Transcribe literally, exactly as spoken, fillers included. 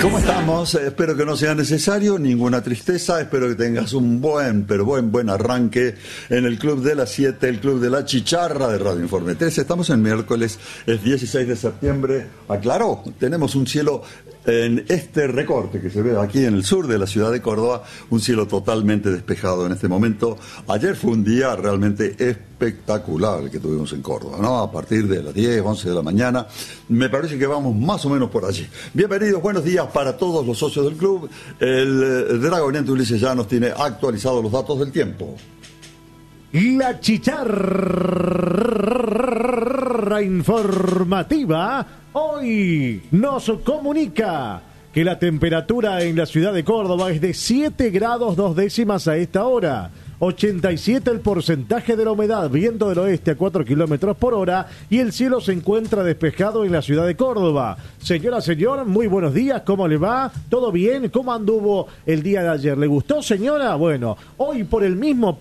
¿Cómo estamos? Eh, espero que no sea necesario ninguna tristeza, espero que tengas un buen, pero buen, buen arranque en el Club de las siete, el Club de la Chicharra de Radio Informe tres. Estamos en miércoles, es dieciséis de septiembre. Aclaró, tenemos un cielo en este recorte que se ve aquí en el sur de la ciudad de Córdoba, un cielo totalmente despejado en este momento. Ayer fue un día realmente espectacular el que tuvimos en Córdoba, ¿no? A partir de las diez, once de la mañana, me parece que vamos más o menos por allí. Bienvenidos, buenos días para todos los socios del club. El, el Dragoniento Ulises ya nos tiene actualizados los datos del tiempo. La Chicharra informativa hoy nos comunica que la temperatura en la ciudad de Córdoba es de siete grados dos décimas a esta hora. ochenta y siete el porcentaje de la humedad, viento del oeste a cuatro kilómetros por hora y el cielo se encuentra despejado en la ciudad de Córdoba. Señora, señor, muy buenos días, ¿cómo le va? ¿Todo bien? ¿Cómo anduvo el día de ayer? ¿Le gustó, señora? Bueno, hoy por el mismo